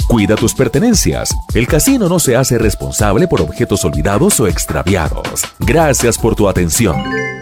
Cuida tus pertenencias. El casino no se hace responsable por objetos olvidados o extraviados. Gracias por tu atención.